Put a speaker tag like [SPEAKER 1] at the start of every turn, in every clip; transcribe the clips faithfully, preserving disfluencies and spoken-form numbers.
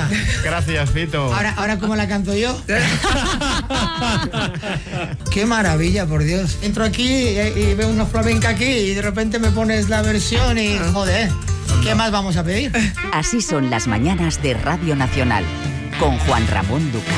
[SPEAKER 1] Venga.
[SPEAKER 2] Gracias, Fito.
[SPEAKER 1] Ahora, ahora ¿cómo la canto yo? Qué maravilla, por Dios. Entro aquí y, y veo una flamenca aquí y de repente me pones la versión y joder, ¿qué más vamos a pedir?
[SPEAKER 3] Así son las mañanas de Radio Nacional, con Juan Ramón Lucas.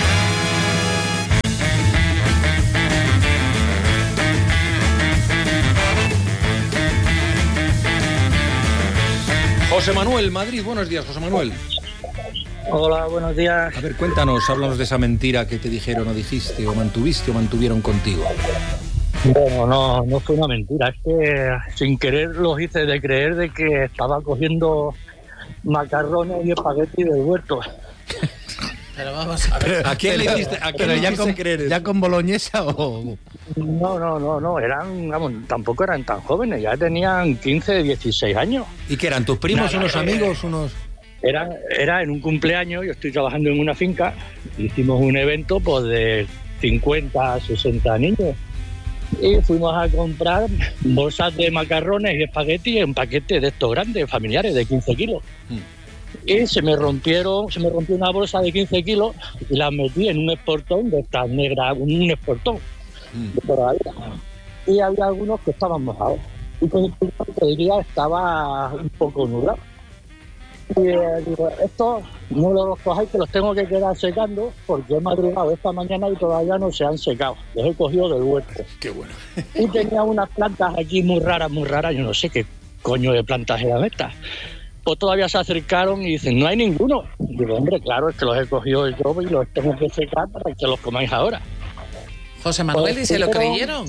[SPEAKER 4] José Manuel, Madrid. Buenos días, José Manuel.
[SPEAKER 5] Hola, buenos días.
[SPEAKER 4] A ver, cuéntanos, háblanos de esa mentira que te dijeron o dijiste o mantuviste o mantuvieron contigo.
[SPEAKER 5] Bueno, no, no fue una mentira, es que sin querer los hice de creer de que estaba cogiendo macarrones y espagueti del huerto.
[SPEAKER 6] Pero vamos a ver.
[SPEAKER 4] ¿A quién le hiciste, a quién
[SPEAKER 2] Pero
[SPEAKER 4] le
[SPEAKER 2] ya
[SPEAKER 4] hiciste
[SPEAKER 2] con,
[SPEAKER 4] creer eso?
[SPEAKER 2] ¿Ya con boloñesa o...?
[SPEAKER 5] No, no, no, no, eran, vamos, tampoco eran tan jóvenes, ya tenían quince, dieciséis años.
[SPEAKER 4] ¿Y qué eran, tus primos,
[SPEAKER 5] Nada,
[SPEAKER 4] unos
[SPEAKER 5] eh,
[SPEAKER 4] amigos, unos...?
[SPEAKER 5] Era, era en un cumpleaños, yo estoy trabajando en una finca, hicimos un evento pues de cincuenta, sesenta niños y fuimos a comprar bolsas de macarrones y espagueti en paquetes de estos grandes, familiares, de quince kilos.
[SPEAKER 4] Mm.
[SPEAKER 5] Y se me rompieron, se me rompió una bolsa de quince kilos y la metí en un esportón de estas negras, un esportón
[SPEAKER 4] Mm.
[SPEAKER 5] de por ahí. Y había algunos que estaban mojados. Y con el día estaba un poco nublado. Y eh, digo, esto no los cojáis, que los tengo que quedar secando porque he madrugado esta mañana y todavía no se han secado. Los he cogido del huerto.
[SPEAKER 4] Qué bueno.
[SPEAKER 5] Y tenía unas plantas aquí muy raras, muy raras. Yo no sé qué coño de plantas eran estas. Pues todavía se acercaron y dicen, no hay ninguno. Digo, hombre, claro, es que los he cogido yo y los tengo que secar para que los comáis ahora.
[SPEAKER 6] José Manuel, ¿y se lo creyeron?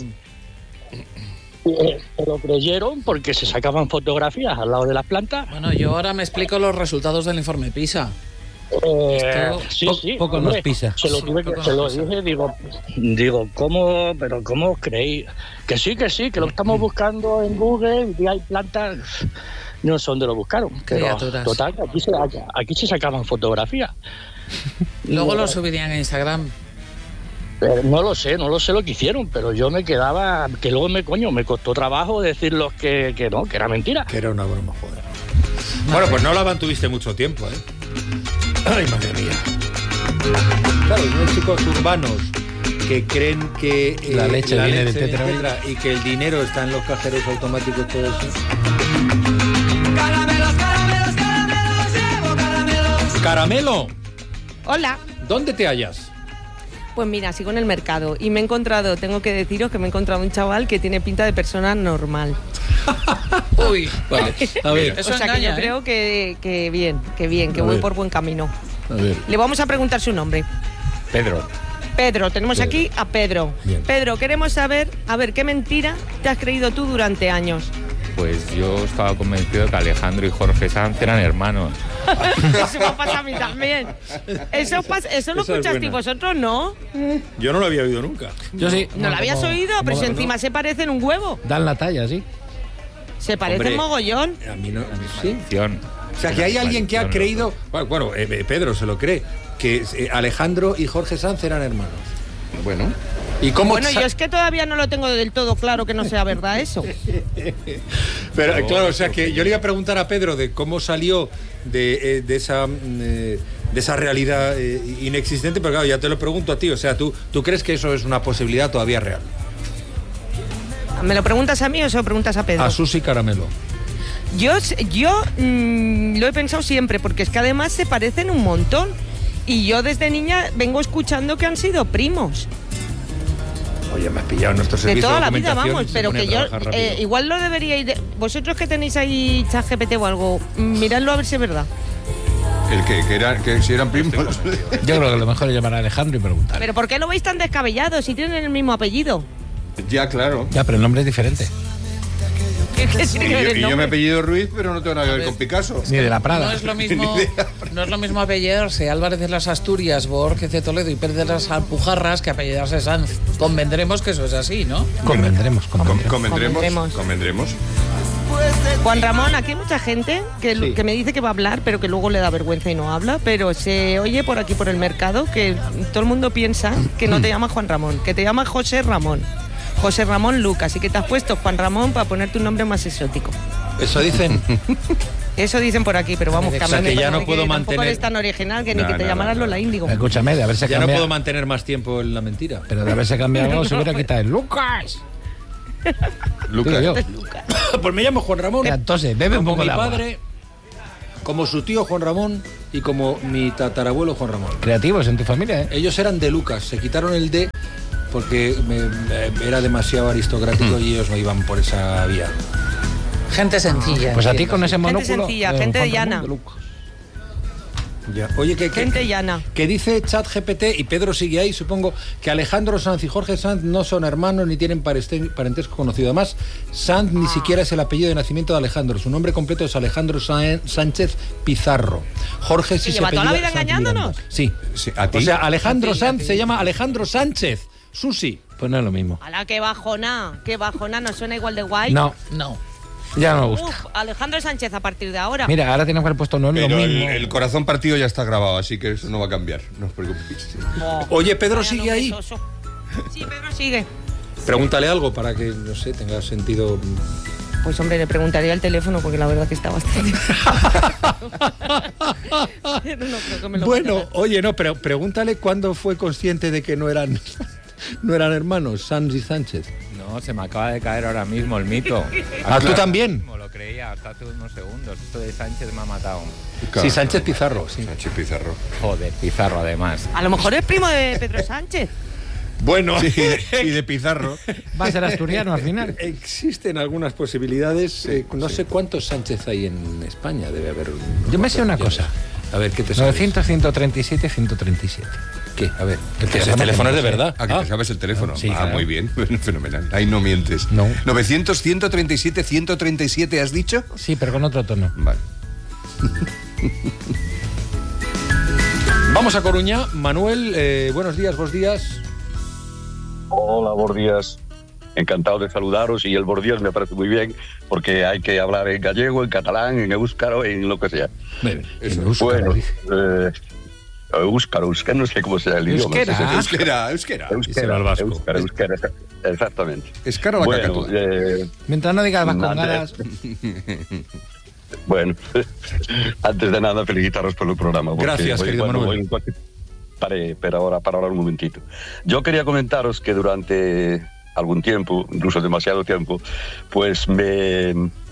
[SPEAKER 5] Eh, se lo creyeron porque se sacaban fotografías al lado de las plantas.
[SPEAKER 6] Bueno, yo ahora me explico los resultados del informe PISA.
[SPEAKER 5] Eh,
[SPEAKER 6] Esto,
[SPEAKER 5] sí,
[SPEAKER 2] po-
[SPEAKER 5] sí,
[SPEAKER 2] poco
[SPEAKER 5] hombre,
[SPEAKER 2] nos pisa.
[SPEAKER 5] Se lo,
[SPEAKER 6] Sí,
[SPEAKER 5] tuve que-
[SPEAKER 6] poco
[SPEAKER 5] se
[SPEAKER 6] nos
[SPEAKER 5] lo
[SPEAKER 6] pisa.
[SPEAKER 5] dije, digo, digo, ¿cómo? Pero ¿cómo os creéis? Que sí, que sí, que lo estamos buscando en Google y hay plantas. No sé dónde lo buscaron. Pero,
[SPEAKER 6] Criaturas.
[SPEAKER 5] total, que aquí se, aquí se sacaban fotografías.
[SPEAKER 6] Luego
[SPEAKER 5] Y,
[SPEAKER 6] lo
[SPEAKER 5] eh,
[SPEAKER 6] subirían a Instagram.
[SPEAKER 5] Eh, no lo sé, no lo sé lo que hicieron, pero yo me quedaba, que luego me coño, me costó trabajo decirlos que, que no, que era mentira.
[SPEAKER 4] Que era una broma, joder. Bueno, pues no la mantuviste mucho tiempo, ¿eh? Ay, madre mía. Claro, unos chicos urbanos que creen que eh,
[SPEAKER 2] La leche viene de
[SPEAKER 4] leche,
[SPEAKER 2] Tetra
[SPEAKER 4] etcétera, y que el dinero está en los cajeros automáticos, todo eso.
[SPEAKER 7] Caramelos, caramelos, caramelos, llevo caramelos.
[SPEAKER 4] ¡Caramelo!
[SPEAKER 8] Hola,
[SPEAKER 4] ¿Dónde te hallas?
[SPEAKER 8] pues mira, sigo en el mercado y me he encontrado, tengo que deciros que me he encontrado un chaval que tiene pinta de persona normal.
[SPEAKER 6] Uy,
[SPEAKER 4] Vale, a ver.
[SPEAKER 6] Eso
[SPEAKER 8] o sea
[SPEAKER 6] engaña,
[SPEAKER 8] que yo
[SPEAKER 6] ¿eh?
[SPEAKER 8] creo que, que bien, que bien, que
[SPEAKER 4] A
[SPEAKER 8] voy
[SPEAKER 4] ver.
[SPEAKER 8] por buen camino.
[SPEAKER 4] A ver.
[SPEAKER 8] Le vamos a preguntar su nombre.
[SPEAKER 2] Pedro.
[SPEAKER 8] Pedro, tenemos
[SPEAKER 4] Pedro.
[SPEAKER 8] aquí a Pedro.
[SPEAKER 4] Bien.
[SPEAKER 8] Pedro, queremos saber, a ver, ¿qué mentira te has creído tú durante años?
[SPEAKER 9] Pues yo estaba convencido de que Alejandro y Jorge Sanz eran hermanos.
[SPEAKER 8] Eso me pasa a mí también. Eso, pasa, eso lo
[SPEAKER 4] Esa es
[SPEAKER 8] escuchasteis
[SPEAKER 4] buena.
[SPEAKER 8] vosotros, ¿no?
[SPEAKER 4] Yo no lo había oído nunca.
[SPEAKER 2] Yo sí.
[SPEAKER 8] ¿No lo habías
[SPEAKER 2] como-
[SPEAKER 8] oído?
[SPEAKER 2] como-
[SPEAKER 8] Pero si
[SPEAKER 2] no.
[SPEAKER 8] encima se parecen un huevo.
[SPEAKER 2] Dan la talla, sí.
[SPEAKER 8] Se parecen
[SPEAKER 4] Hombre.
[SPEAKER 8] mogollón.
[SPEAKER 4] A mí no. ¿Sí?
[SPEAKER 9] Maldición.
[SPEAKER 4] O sea, que hay alguien que ha creído. Bueno, bueno, eh, eh, Pedro se lo cree. Que eh, Alejandro y Jorge Sanz eran hermanos.
[SPEAKER 2] Bueno.
[SPEAKER 4] ¿Y cómo
[SPEAKER 8] Bueno,
[SPEAKER 4] sa-
[SPEAKER 8] yo es que todavía no lo tengo del todo claro que no sea verdad eso.
[SPEAKER 4] Pero eh, claro, o sea que yo le iba a preguntar a Pedro de cómo salió de, eh, de esa mm, eh, de esa realidad eh, inexistente, pero claro, ya te lo pregunto a ti, o sea, ¿tú, ¿tú crees que eso es una posibilidad todavía real?
[SPEAKER 8] ¿Me lo preguntas a mí o se lo preguntas a Pedro?
[SPEAKER 4] A Susi Caramelo.
[SPEAKER 8] Yo, yo mmm, lo he pensado siempre, porque es que además se parecen un montón. Y yo desde niña vengo escuchando que han sido primos.
[SPEAKER 4] Oye, me has pillado en nuestro
[SPEAKER 8] De
[SPEAKER 4] servicio
[SPEAKER 8] toda
[SPEAKER 4] de
[SPEAKER 8] la vida,
[SPEAKER 4] documentación
[SPEAKER 8] vamos.
[SPEAKER 4] y se
[SPEAKER 8] Pero
[SPEAKER 4] pone a
[SPEAKER 8] que yo,
[SPEAKER 4] trabajar rápido.
[SPEAKER 8] eh, igual lo deberíais... De, vosotros que tenéis ahí ChatGPT o algo, miradlo a ver si es verdad.
[SPEAKER 10] El que, que, era, que si eran primos.
[SPEAKER 2] Yo creo que lo mejor es llamar a Alejandro y preguntar.
[SPEAKER 8] Pero ¿por qué lo veis tan descabellado si tienen el mismo apellido?
[SPEAKER 10] Ya, claro.
[SPEAKER 2] Ya, pero el nombre es diferente.
[SPEAKER 8] ¿Qué, qué
[SPEAKER 10] Y
[SPEAKER 8] tiene que
[SPEAKER 10] yo,
[SPEAKER 8] ver el
[SPEAKER 10] y yo me
[SPEAKER 8] nombre?
[SPEAKER 10] apellido Ruiz, pero no tengo nada que ver
[SPEAKER 6] ver.
[SPEAKER 10] con Picasso.
[SPEAKER 2] Ni de la Prada.
[SPEAKER 6] No es lo mismo,
[SPEAKER 10] Ni idea.
[SPEAKER 6] no es lo mismo apellidarse Álvarez de las Asturias, Borges de Toledo y Pérez de las Alpujarras que apellidarse Sanz. Convendremos que eso es así, ¿no?
[SPEAKER 2] Convendremos,
[SPEAKER 10] Com-
[SPEAKER 2] convendremos.
[SPEAKER 10] Convendremos.
[SPEAKER 8] Convendremos.
[SPEAKER 10] Convendremos.
[SPEAKER 8] Juan Ramón, aquí hay mucha gente que,
[SPEAKER 2] Sí.
[SPEAKER 8] que me dice que va a hablar, pero que luego le da vergüenza y no habla, pero se oye por aquí por el mercado que todo el mundo piensa que no te llamas Juan Ramón, que te llamas José Ramón. José Ramón Lucas, y que te has puesto Juan Ramón para ponerte un nombre más exótico.
[SPEAKER 4] Eso dicen.
[SPEAKER 8] Eso dicen por aquí, pero vamos,
[SPEAKER 4] O sea,
[SPEAKER 8] cámbiame,
[SPEAKER 4] que ya
[SPEAKER 8] porque
[SPEAKER 4] no puedo
[SPEAKER 8] tampoco
[SPEAKER 4] mantener-
[SPEAKER 8] eres tan original que ni
[SPEAKER 10] No,
[SPEAKER 8] que te
[SPEAKER 10] no,
[SPEAKER 8] llamaras
[SPEAKER 10] no, no.
[SPEAKER 8] Lola Índigo.
[SPEAKER 2] Escúchame, de haberse
[SPEAKER 4] Ya no
[SPEAKER 2] cambiado.
[SPEAKER 4] puedo mantener más tiempo en la mentira.
[SPEAKER 2] Pero de haberse cambiado algo, se hubiera quitado el Lucas.
[SPEAKER 10] Lucas.
[SPEAKER 2] Digo yo.
[SPEAKER 4] Pues me llamo Juan Ramón.
[SPEAKER 2] Mira, entonces, bebe un
[SPEAKER 4] como
[SPEAKER 2] poco
[SPEAKER 4] mi
[SPEAKER 2] de agua.
[SPEAKER 4] padre, como su tío Juan Ramón y como mi tatarabuelo Juan Ramón.
[SPEAKER 2] Creativos en tu familia, ¿eh?
[SPEAKER 4] Ellos eran de Lucas, se quitaron el D porque me- me- era demasiado aristocrático y ellos no iban por esa vía.
[SPEAKER 6] Gente sencilla.
[SPEAKER 2] Pues a ti
[SPEAKER 6] entiendo.
[SPEAKER 2] con ese
[SPEAKER 8] Gente
[SPEAKER 2] monóculo.
[SPEAKER 8] sencilla,
[SPEAKER 2] de
[SPEAKER 8] gente
[SPEAKER 2] Juan
[SPEAKER 8] llana.
[SPEAKER 2] Ramón de Lucas.
[SPEAKER 4] Ya. Oye, que, que,
[SPEAKER 8] Gente llana.
[SPEAKER 4] que dice ChatGPT, y Pedro sigue ahí, supongo, que Alejandro Sanz y Jorge Sanz no son hermanos ni tienen pareste- parentesco conocido. Además, Sanz ni siquiera es el apellido de nacimiento de Alejandro. Su nombre completo es Alejandro Sa- Sánchez Pizarro. Jorge sí
[SPEAKER 8] ¿Que
[SPEAKER 4] se
[SPEAKER 8] lleva toda la
[SPEAKER 4] apellida
[SPEAKER 8] vida
[SPEAKER 4] Sanz
[SPEAKER 8] engañándonos?
[SPEAKER 4] Miranda. Sí.
[SPEAKER 10] Sí, ¿a ti?
[SPEAKER 4] O sea, Alejandro
[SPEAKER 6] A ti,
[SPEAKER 4] Sanz
[SPEAKER 6] a ti.
[SPEAKER 4] se llama Alejandro Sánchez. Susi.
[SPEAKER 2] Pues no es lo mismo.
[SPEAKER 8] ¡Hala, qué bajona! ¡Qué bajona! ¿No suena igual de guay?
[SPEAKER 2] No,
[SPEAKER 6] No.
[SPEAKER 2] ya no me gusta.
[SPEAKER 8] Uf, Alejandro Sánchez a partir de ahora.
[SPEAKER 2] Mira, ahora tienen que haber puesto no es lo
[SPEAKER 10] Pero el,
[SPEAKER 2] mismo.
[SPEAKER 10] el corazón partido ya está grabado, así que eso no va a cambiar. No os preocupéis.
[SPEAKER 8] Oh,
[SPEAKER 4] Oye, Pedro
[SPEAKER 8] vaya
[SPEAKER 4] sigue
[SPEAKER 8] nombre
[SPEAKER 4] ahí.
[SPEAKER 8] soso. Sí, Pedro sigue.
[SPEAKER 4] Pregúntale algo para que, no sé, tenga sentido.
[SPEAKER 8] Pues hombre, le preguntaría el teléfono porque la verdad que está bastante. Pero no creo que me lo
[SPEAKER 4] Bueno,
[SPEAKER 8] vaya a dar.
[SPEAKER 4] oye, no, pero pregúntale cuándo fue consciente de que no eran, no eran hermanos, Sanz y Sánchez.
[SPEAKER 9] No, se me acaba de caer ahora mismo el mito.
[SPEAKER 4] Ah, ¿tú también?
[SPEAKER 9] Mismo lo creía hasta hace unos segundos. Esto de Sánchez me ha matado.
[SPEAKER 4] Sí, Sánchez Pizarro, sí.
[SPEAKER 10] Sánchez Pizarro.
[SPEAKER 9] Joder, Pizarro además.
[SPEAKER 8] A lo mejor es primo de Pedro Sánchez.
[SPEAKER 4] Bueno,
[SPEAKER 10] Sí, y de Pizarro.
[SPEAKER 2] Va a ser asturiano al final.
[SPEAKER 4] existen algunas posibilidades. eh, no sé cuántos Sánchez hay en España, debe haber.
[SPEAKER 2] Yo me sé una cosa.
[SPEAKER 4] A ver, ¿qué te sabes?
[SPEAKER 2] novecientos, ciento treinta y siete, ciento treinta y siete.
[SPEAKER 4] ¿Qué? A ver,
[SPEAKER 2] El
[SPEAKER 4] que ese
[SPEAKER 2] teléfono
[SPEAKER 4] teléfono es de
[SPEAKER 2] que no sé.
[SPEAKER 4] verdad.
[SPEAKER 10] Ah, que
[SPEAKER 4] Ah,
[SPEAKER 10] te sabes el teléfono.
[SPEAKER 2] Sí,
[SPEAKER 10] ah,
[SPEAKER 2] claro.
[SPEAKER 10] muy bien. Fenomenal. Ahí no mientes.
[SPEAKER 2] No.
[SPEAKER 10] novecientos, ciento treinta y siete, ciento treinta y siete, ¿has dicho?
[SPEAKER 2] Sí, pero con otro tono.
[SPEAKER 10] Vale.
[SPEAKER 4] Vamos a Coruña. Manuel, eh, buenos días, buenos días.
[SPEAKER 11] Hola, buenos días. Encantado de saludaros y el buenos días me parece muy bien porque hay que hablar en gallego, en catalán, en éuscaro, en lo que sea.
[SPEAKER 10] Eso.
[SPEAKER 2] Euskera,
[SPEAKER 11] Bueno,
[SPEAKER 2] dice.
[SPEAKER 11] eh, éuscaro, euskera, no sé cómo sea el idioma.
[SPEAKER 2] Euskera.
[SPEAKER 10] Euskera, euskera.
[SPEAKER 4] Díselo al vasco.
[SPEAKER 11] Euskera, euskera, exactamente.
[SPEAKER 10] Escara la
[SPEAKER 11] Bueno,
[SPEAKER 10] cacatúa.
[SPEAKER 11] eh,
[SPEAKER 2] Mientras no digas más con
[SPEAKER 11] Andrés.
[SPEAKER 2] ganas.
[SPEAKER 11] Bueno, antes de nada, felicitaros por el programa. porque
[SPEAKER 4] Gracias,
[SPEAKER 11] voy-
[SPEAKER 4] querido
[SPEAKER 11] bueno,
[SPEAKER 4] Manuel.
[SPEAKER 11] voy en coche. Paré, pero ahora, para ahora un momentito. Yo quería comentaros que durante algún tiempo, incluso demasiado tiempo, pues me,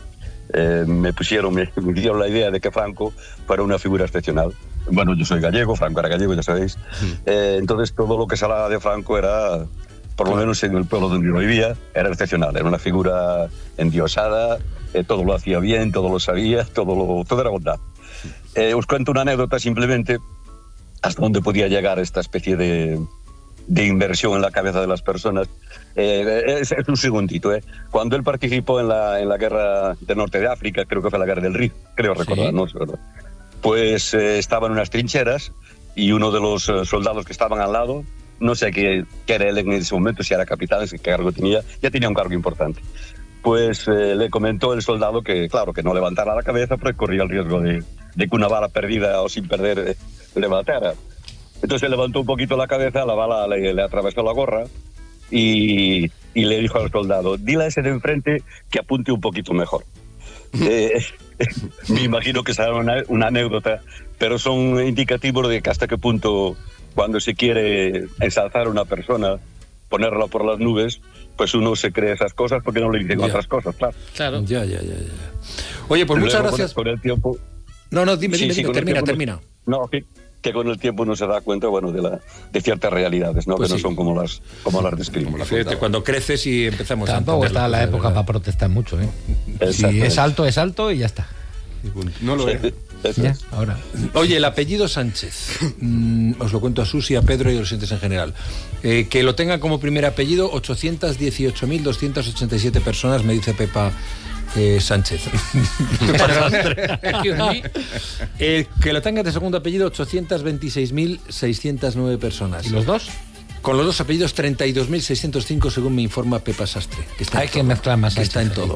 [SPEAKER 11] eh, me pusieron, me, me dieron la idea de que Franco fuera una figura excepcional. Bueno, yo soy gallego, Franco era gallego, ya sabéis. Eh, entonces todo lo que se hablaba de Franco era, por lo menos en el pueblo donde yo vivía, era excepcional. Era una figura endiosada, eh, todo lo hacía bien, todo lo sabía, todo, lo, todo era bondad. Eh, os cuento una anécdota simplemente hasta dónde podía llegar esta especie de, de inversión en la cabeza de las personas. Eh, es, es un segundito, ¿eh? Cuando él participó en la, en la guerra del norte de África, creo que fue la guerra del Rif, creo recordar,
[SPEAKER 2] Sí.
[SPEAKER 11] no sé, ¿verdad? Pues eh, estaba en unas trincheras y uno de los eh, soldados que estaban al lado, no sé qué, qué era él en ese momento, si era capitán, qué cargo tenía, ya tenía un cargo importante. Pues eh, le comentó el soldado que, claro, que no levantara la cabeza porque corría el riesgo de, de que una bala perdida o sin perder eh, le matara. Entonces levantó un poquito la cabeza, la bala le, le atravesó la gorra y, y le dijo al soldado, dile a ese de enfrente que apunte un poquito mejor. eh, me imagino que será una, una anécdota, pero son indicativos de que hasta qué punto cuando se quiere ensalzar a una persona, ponerla por las nubes, pues uno se cree esas cosas porque no le dicen
[SPEAKER 4] Ya.
[SPEAKER 11] otras cosas, claro.
[SPEAKER 6] Claro.
[SPEAKER 4] Ya, ya, ya, ya. Oye, pues muchas
[SPEAKER 11] Luego, con-
[SPEAKER 4] gracias.
[SPEAKER 11] Con el tiempo...
[SPEAKER 4] No, no, dime,
[SPEAKER 11] Sí,
[SPEAKER 4] dime,
[SPEAKER 11] sí,
[SPEAKER 4] dime,
[SPEAKER 11] con el
[SPEAKER 4] termina,
[SPEAKER 11] tiempo
[SPEAKER 4] termina.
[SPEAKER 11] No, que, que con el tiempo uno se da cuenta, bueno, de, la, de ciertas realidades, ¿no?
[SPEAKER 4] Pues
[SPEAKER 11] que no
[SPEAKER 4] sí.
[SPEAKER 11] son como las, como las describimos.
[SPEAKER 4] Fíjate, cuando creces y empezamos a
[SPEAKER 2] Tampoco
[SPEAKER 4] entender
[SPEAKER 2] está
[SPEAKER 4] las
[SPEAKER 2] la
[SPEAKER 4] cosas de
[SPEAKER 2] época
[SPEAKER 4] verdad.
[SPEAKER 2] para protestar mucho, ¿eh? Si
[SPEAKER 11] Exactamente.
[SPEAKER 2] es alto, es alto y ya está.
[SPEAKER 10] No lo es.
[SPEAKER 11] Eso
[SPEAKER 2] Ya,
[SPEAKER 11] es.
[SPEAKER 2] ahora.
[SPEAKER 4] Oye, el apellido Sánchez, mm, os lo cuento a Susi, a Pedro y a los oyentes en general. Eh, que lo tengan como primer apellido ochocientos dieciocho mil doscientos ochenta y siete personas, me dice Pepa eh, Sánchez. Pepa Sastre. Eh, que lo tengan de segundo apellido ochocientos veintiséis mil seiscientos nueve personas.
[SPEAKER 2] ¿Y los dos?
[SPEAKER 4] Con los dos apellidos treinta y dos mil seiscientos cinco, según me informa Pepa Sastre. Que está en
[SPEAKER 2] Hay que
[SPEAKER 4] todo,
[SPEAKER 2] mezclar más
[SPEAKER 4] que está en
[SPEAKER 2] Sánchez ahí.
[SPEAKER 4] todo.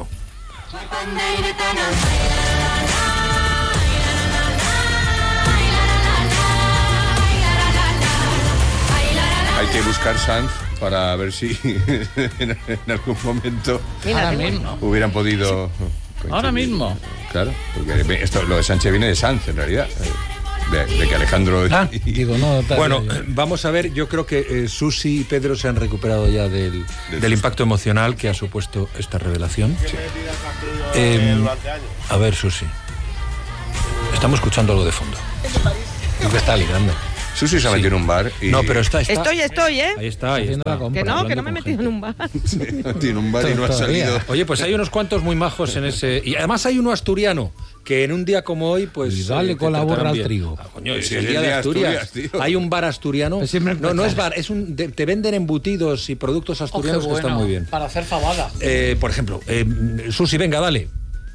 [SPEAKER 10] Hay que buscar Sanz para ver si en algún momento
[SPEAKER 8] Mira,
[SPEAKER 6] Ahora
[SPEAKER 8] tengo-
[SPEAKER 6] mismo.
[SPEAKER 10] hubieran podido...
[SPEAKER 6] Ahora
[SPEAKER 10] coincidir.
[SPEAKER 6] mismo.
[SPEAKER 10] Claro, porque esto, lo de Sánchez viene de Sanz, en realidad. De, de que Alejandro...
[SPEAKER 2] Ah, digo, no, tal,
[SPEAKER 4] bueno,
[SPEAKER 2] yo.
[SPEAKER 4] vamos a ver, yo creo que eh, Susi y Pedro se han recuperado ya del, del impacto emocional que ha supuesto esta revelación. Sí. Eh, a ver, Susi. Estamos escuchando algo de fondo.
[SPEAKER 2] Creo que está ligando.
[SPEAKER 10] Susi se ha metido en un bar y...
[SPEAKER 4] No, pero está... está
[SPEAKER 8] Estoy, estoy, ¿eh?
[SPEAKER 4] Ahí está, ahí está.
[SPEAKER 8] Que no, que no me he metido en un bar.
[SPEAKER 10] Sí, tiene un bar y no ha salido.
[SPEAKER 4] Oye, pues hay unos cuantos muy majos en ese... Y además hay uno asturiano, que en un día como hoy, pues...
[SPEAKER 2] Y dale
[SPEAKER 4] eh,
[SPEAKER 2] con la borra al
[SPEAKER 4] bien.
[SPEAKER 2] trigo.
[SPEAKER 4] Ah, coño,
[SPEAKER 10] Sí,
[SPEAKER 4] es
[SPEAKER 10] sí,
[SPEAKER 4] el
[SPEAKER 10] es
[SPEAKER 4] día
[SPEAKER 10] el
[SPEAKER 4] de
[SPEAKER 10] día
[SPEAKER 4] Asturias.
[SPEAKER 10] Asturias, tío.
[SPEAKER 4] Hay un bar asturiano.
[SPEAKER 2] Pues siempre
[SPEAKER 4] No, no es
[SPEAKER 2] empezar.
[SPEAKER 4] bar, es un... de- te venden embutidos y productos
[SPEAKER 6] Oh, qué
[SPEAKER 4] asturianos que están
[SPEAKER 6] bueno,
[SPEAKER 4] muy bien.
[SPEAKER 6] para hacer fabada.
[SPEAKER 4] Eh, por ejemplo, eh, Susi, venga, dale.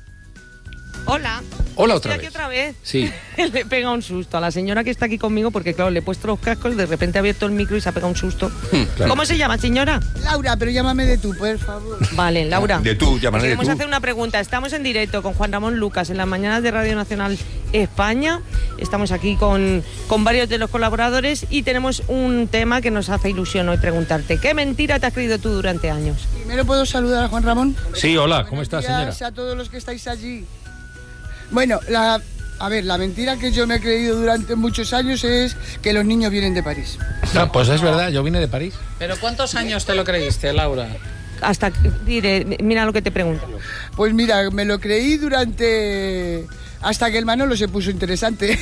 [SPEAKER 8] Hola.
[SPEAKER 4] Hola otra
[SPEAKER 8] Estoy aquí
[SPEAKER 4] vez.
[SPEAKER 8] otra vez.
[SPEAKER 4] Sí.
[SPEAKER 8] Le pega un susto a la señora que está aquí conmigo porque, claro, le he puesto los cascos, de repente ha abierto el micro y se ha pegado un susto.
[SPEAKER 4] claro.
[SPEAKER 8] ¿Cómo se llama, señora?
[SPEAKER 1] Laura, pero llámame de tú, por favor.
[SPEAKER 8] Vale, Laura.
[SPEAKER 10] De tú, llámale de
[SPEAKER 8] Queremos
[SPEAKER 10] tú.
[SPEAKER 8] hacer una pregunta. Estamos en directo con Juan Ramón Lucas en las mañanas de Radio Nacional España. Estamos aquí con, con varios de los colaboradores y tenemos un tema que nos hace ilusión hoy preguntarte. ¿Qué mentira te has creído tú durante años?
[SPEAKER 1] Primero puedo saludar a Juan Ramón.
[SPEAKER 4] Sí, hola, ¿cómo estás, señora?
[SPEAKER 1] Buenos días a todos los que estáis allí. Bueno, la, a ver, la mentira que yo me he creído durante muchos años es que los niños vienen de París.
[SPEAKER 2] No, pues es verdad, yo vine de París.
[SPEAKER 6] ¿Pero cuántos años te lo creíste, Laura?
[SPEAKER 8] Hasta, diré, mira lo que te pregunto.
[SPEAKER 1] Pues mira, me lo creí durante... hasta que el Manolo se puso interesante.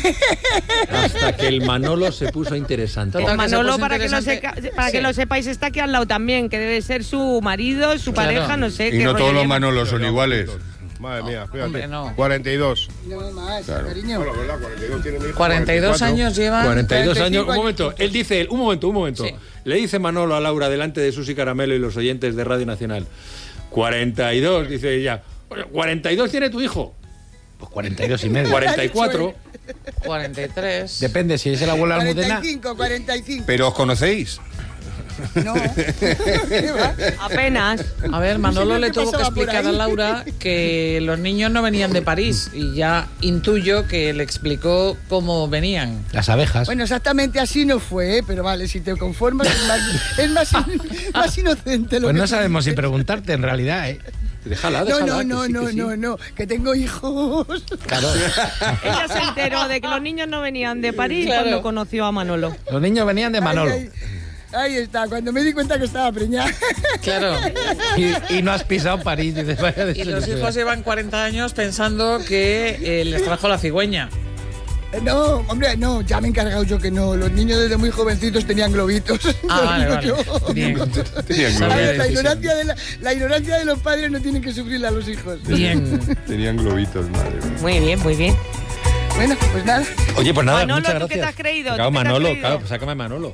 [SPEAKER 4] Hasta que el Manolo se puso interesante.
[SPEAKER 6] Total,
[SPEAKER 8] El Manolo,
[SPEAKER 6] que se puso
[SPEAKER 8] para, que lo,
[SPEAKER 6] interesante.
[SPEAKER 8] seca- para
[SPEAKER 6] Sí.
[SPEAKER 8] que lo sepáis, está aquí al lado también, que debe ser su marido, su
[SPEAKER 6] Claro.
[SPEAKER 8] pareja, no sé.
[SPEAKER 10] Y
[SPEAKER 8] qué
[SPEAKER 10] no
[SPEAKER 8] rollo
[SPEAKER 10] todos los
[SPEAKER 8] lleva.
[SPEAKER 10] Manolos son iguales.
[SPEAKER 12] Madre mía, fíjate.
[SPEAKER 6] Hombre, no.
[SPEAKER 12] cuarenta y dos.
[SPEAKER 1] No más,
[SPEAKER 10] Claro.
[SPEAKER 1] cariño.
[SPEAKER 12] Bueno, ¿verdad? cuarenta y dos tiene mi hijo.
[SPEAKER 6] cuarenta y dos
[SPEAKER 12] cuarenta y cuatro.
[SPEAKER 6] años llevan...
[SPEAKER 4] cuarenta y dos años, un
[SPEAKER 1] cuarenta y cinco
[SPEAKER 4] momento,
[SPEAKER 1] añitos.
[SPEAKER 4] él dice, él, un momento, un momento.
[SPEAKER 6] Sí.
[SPEAKER 4] Le dice Manolo a Laura delante de Susi Caramelo y los oyentes de Radio Nacional. cuarenta y dos, dice ella. Oye, ¿cuarenta y dos tiene tu hijo?
[SPEAKER 2] Pues cuarenta y dos y medio.
[SPEAKER 4] cuarenta y cuatro.
[SPEAKER 6] cuarenta y tres.
[SPEAKER 2] Depende, si es el abuelo
[SPEAKER 1] cuarenta
[SPEAKER 2] Almudena.
[SPEAKER 1] y cinco, cuarenta y cinco.
[SPEAKER 10] ¿Pero os conocéis?
[SPEAKER 1] No. ¿Qué va?
[SPEAKER 8] Apenas.
[SPEAKER 6] A ver, Manolo
[SPEAKER 1] Sí,
[SPEAKER 6] le
[SPEAKER 1] ¿qué
[SPEAKER 6] tuvo que
[SPEAKER 1] pasaba por
[SPEAKER 6] explicar a
[SPEAKER 1] ahí?
[SPEAKER 6] Laura que los niños no venían de París y ya intuyo que le explicó cómo venían.
[SPEAKER 2] Las abejas.
[SPEAKER 1] Bueno, exactamente así no fue, ¿eh? Pero vale, si te conformas es más, es más, in- más inocente lo
[SPEAKER 2] Pues
[SPEAKER 1] que
[SPEAKER 2] no
[SPEAKER 1] tú
[SPEAKER 2] sabemos si
[SPEAKER 1] dices.
[SPEAKER 2] preguntarte en realidad, ¿eh?
[SPEAKER 4] Déjala,
[SPEAKER 1] No,
[SPEAKER 4] déjala.
[SPEAKER 1] no, no,
[SPEAKER 4] que sí,
[SPEAKER 1] no,
[SPEAKER 4] que sí.
[SPEAKER 1] no, no, que tengo hijos.
[SPEAKER 2] Claro.
[SPEAKER 8] Ella se enteró de que los niños no venían de París
[SPEAKER 6] Claro.
[SPEAKER 8] cuando conoció a Manolo.
[SPEAKER 2] Los niños venían de Manolo.
[SPEAKER 1] Ahí, ahí, ahí está, cuando me di cuenta que estaba preñada.
[SPEAKER 6] Claro.
[SPEAKER 2] Y, y no has pisado París. Dices, vaya
[SPEAKER 6] Y los hijos llevan cuarenta años pensando que eh, les trajo la cigüeña.
[SPEAKER 1] No, hombre, no, ya me he encargado yo que no. Los niños desde muy jovencitos tenían globitos.
[SPEAKER 6] Ah,
[SPEAKER 1] Lo
[SPEAKER 6] vale,
[SPEAKER 1] digo
[SPEAKER 6] vale.
[SPEAKER 1] yo.
[SPEAKER 6] Bien.
[SPEAKER 10] Tenían
[SPEAKER 1] A ver,
[SPEAKER 10] globitos.
[SPEAKER 1] la, ignorancia de la, la ignorancia de los padres no tienen que sufrirla a los hijos.
[SPEAKER 6] Bien.
[SPEAKER 10] Tenían globitos, madre mía.
[SPEAKER 8] Muy bien, muy bien.
[SPEAKER 1] Bueno, pues nada.
[SPEAKER 4] Oye, pues nada,
[SPEAKER 8] Manolo,
[SPEAKER 4] muchas
[SPEAKER 8] ¿tú
[SPEAKER 4] gracias.
[SPEAKER 8] qué te has creído?
[SPEAKER 4] Claro,
[SPEAKER 8] ¿Tú qué te has
[SPEAKER 4] Manolo,
[SPEAKER 8] creído?
[SPEAKER 4] claro, pues sácame a Manolo.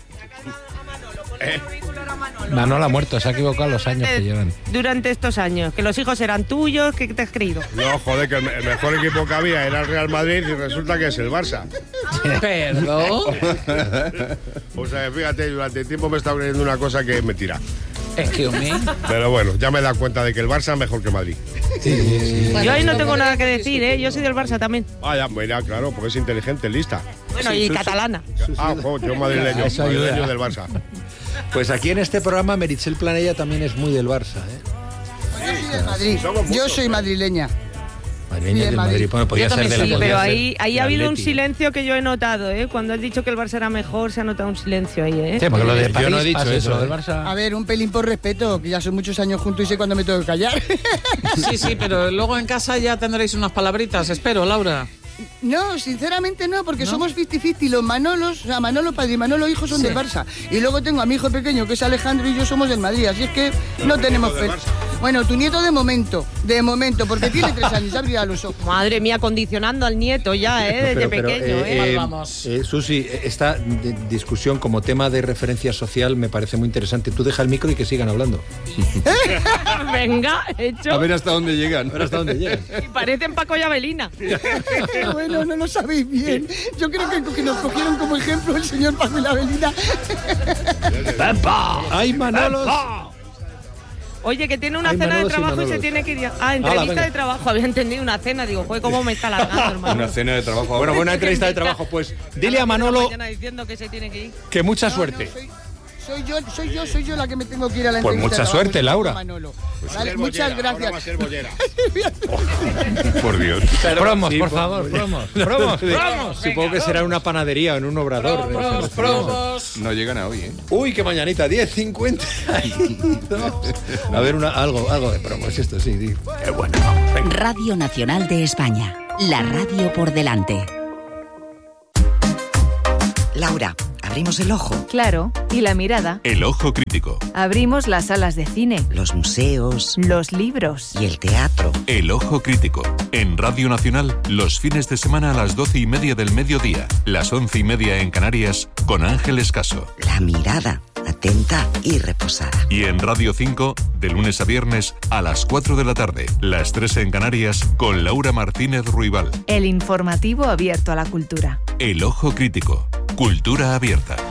[SPEAKER 2] Manolo ha muerto, se ha equivocado los años que llevan.
[SPEAKER 8] Durante estos años, que los hijos eran tuyos, ¿qué te has creído?
[SPEAKER 12] No, joder, que el, me- el mejor equipo que había era el Real Madrid y resulta que es el Barça.
[SPEAKER 6] Perdón.
[SPEAKER 12] O sea, fíjate, durante tiempo me he estado creyendo una cosa que es mentira.
[SPEAKER 6] Excuse me.
[SPEAKER 12] Pero bueno, ya me he dado cuenta de que el Barça es mejor que Madrid.
[SPEAKER 8] Yo ahí no tengo nada que decir, ¿eh? Yo soy del Barça también.
[SPEAKER 12] Ah, ya, mira, claro, porque es inteligente, lista.
[SPEAKER 8] Bueno, y catalana.
[SPEAKER 12] Ah, jo, yo madrileño,
[SPEAKER 4] Eso ayuda.
[SPEAKER 12] madrileño del Barça.
[SPEAKER 4] Pues aquí en este programa Meritxell Planella también es muy del Barça, ¿eh?
[SPEAKER 1] Yo soy de Madrid. Yo soy madrileña.
[SPEAKER 4] Madrileña
[SPEAKER 1] Sí,
[SPEAKER 4] del
[SPEAKER 1] de
[SPEAKER 4] Madrid.
[SPEAKER 1] Madrid.
[SPEAKER 4] Bueno, podía
[SPEAKER 6] Yo
[SPEAKER 4] ser de
[SPEAKER 6] también
[SPEAKER 4] la
[SPEAKER 8] Sí,
[SPEAKER 6] sí,
[SPEAKER 4] podía
[SPEAKER 8] pero
[SPEAKER 4] ser
[SPEAKER 8] ahí, ahí
[SPEAKER 4] de
[SPEAKER 8] ha habido un
[SPEAKER 4] Atleti.
[SPEAKER 8] silencio que yo he notado, ¿eh? Cuando has dicho que el Barça era mejor, se ha notado un silencio ahí, ¿eh?
[SPEAKER 2] Sí, porque lo de
[SPEAKER 4] Yo
[SPEAKER 2] París
[SPEAKER 4] no he dicho
[SPEAKER 2] pasa
[SPEAKER 4] eso,
[SPEAKER 2] lo del
[SPEAKER 4] ¿eh?
[SPEAKER 2] Barça.
[SPEAKER 1] A ver, un pelín por respeto, que ya son muchos años juntos y sé cuándo me tengo que callar.
[SPEAKER 6] Sí, sí, pero luego en casa ya tendréis unas palabritas, espero, Laura.
[SPEAKER 1] No, sinceramente no, porque somos cincuenta cincuenta. Los Manolos, o sea, Manolo padre y Manolo hijo son del Barça. Y luego tengo a mi hijo pequeño, que es Alejandro, y yo somos del Madrid. Así es que no tenemos...
[SPEAKER 12] del
[SPEAKER 1] pe-
[SPEAKER 12] Barça.
[SPEAKER 1] Bueno, tu nieto de momento, de momento, porque tiene tres años, ya abrirá los ojos.
[SPEAKER 8] Madre mía, condicionando al nieto ya, ¿eh? Desde
[SPEAKER 4] Pero- pero,
[SPEAKER 8] pequeño,
[SPEAKER 4] eh,
[SPEAKER 8] ¿eh?
[SPEAKER 6] Mal
[SPEAKER 4] eh,
[SPEAKER 6] vamos.
[SPEAKER 4] eh, Susi, esta de- discusión como tema de referencia social me parece muy interesante. Tú deja el micro y que sigan hablando.
[SPEAKER 8] Venga, hecho.
[SPEAKER 10] A ver hasta dónde llegan.
[SPEAKER 4] A ver hasta dónde llegan.
[SPEAKER 8] Y parecen Paco y Abelina.
[SPEAKER 1] Bueno, no lo sabéis bien. Yo creo que, que nos cogieron como ejemplo el señor Paco y la Avelina.
[SPEAKER 4] ¡Ay, Manolos!
[SPEAKER 8] Oye, que tiene una
[SPEAKER 4] Hay
[SPEAKER 8] cena de
[SPEAKER 4] Manolos y
[SPEAKER 8] trabajo y se
[SPEAKER 4] Manolos.
[SPEAKER 8] tiene que ir. a- Ah, entrevista
[SPEAKER 4] venga.
[SPEAKER 8] de trabajo. Había entendido una cena. Digo, joder, ¿cómo me está alargando, hermano?
[SPEAKER 10] Una cena de trabajo.
[SPEAKER 4] Bueno, buena entrevista de trabajo. Pues dile a Manolo
[SPEAKER 8] Mañana diciendo que se tiene que ir.
[SPEAKER 4] que mucha suerte.
[SPEAKER 1] Soy, Soy yo, soy yo, soy yo la que me tengo que ir a la
[SPEAKER 4] Pues
[SPEAKER 1] entrevista.
[SPEAKER 4] mucha suerte, Laura.
[SPEAKER 1] Manolo.
[SPEAKER 12] Pues
[SPEAKER 1] Vale,
[SPEAKER 12] ser
[SPEAKER 1] muchas
[SPEAKER 12] bollera, ahora va a
[SPEAKER 1] gracias.
[SPEAKER 12] ser bollera.
[SPEAKER 10] Por Dios.
[SPEAKER 2] Promos,
[SPEAKER 4] Sí,
[SPEAKER 2] por
[SPEAKER 4] po-
[SPEAKER 2] favor, promos, promos, promos.
[SPEAKER 4] Supongo que será en una panadería o en un obrador.
[SPEAKER 6] Promos, promos.
[SPEAKER 10] No llegan a hoy, ¿eh?
[SPEAKER 4] Uy, qué mañanita, diez cincuenta y dos. A ver, una, algo, algo de promos, esto sí, sí. Qué bueno. Venga.
[SPEAKER 3] Radio Nacional de España. La radio por delante.
[SPEAKER 13] Laura, abrimos el ojo.
[SPEAKER 14] Claro, y la mirada.
[SPEAKER 15] El ojo crítico.
[SPEAKER 14] Abrimos las salas de cine.
[SPEAKER 13] Los museos.
[SPEAKER 14] Los libros.
[SPEAKER 13] Y el teatro.
[SPEAKER 15] El ojo crítico. En Radio Nacional, los fines de semana a las doce y media del mediodía, las once y media en Canarias, con Ángeles Caso.
[SPEAKER 13] La mirada, atenta y reposada.
[SPEAKER 15] Y en Radio cinco, de lunes a viernes, a las cuatro de la tarde, las tres en Canarias, con Laura Martínez Ruibal.
[SPEAKER 14] El informativo abierto a la cultura.
[SPEAKER 15] El ojo crítico. Cultura abierta.